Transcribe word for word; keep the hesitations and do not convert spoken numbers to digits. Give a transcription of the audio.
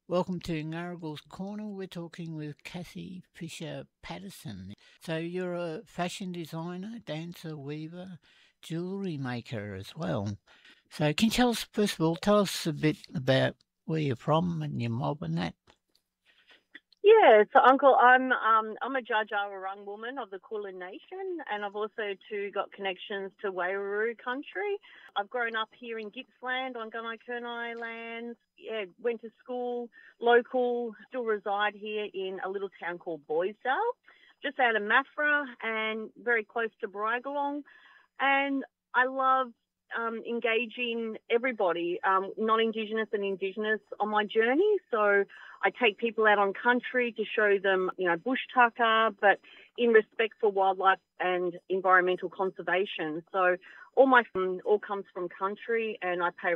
Welcome to Ngaragle's Corner. We're talking with Kathy Fisher Patterson. So you're a fashion designer, dancer, weaver, jewellery maker as well. So can you tell us, first of all, tell us a bit about where you're from and your mob and that? Yeah, so Uncle, I'm um I'm a Dja Wurrung woman of the Kulin Nation, and I've also too got connections to Wairaroo country. I've grown up here in Gippsland on Gunai Kurnai lands. Yeah, went to school local, still reside here in a little town called Boysdale, just out of Maffra and very close to Braigalong. And I love um, engaging everybody, um, non-Indigenous and Indigenous, on my journey. So I take people out on country to show them, you know, bush tucker, but in respect for wildlife and environmental conservation. So all my fun all comes from country, and I pay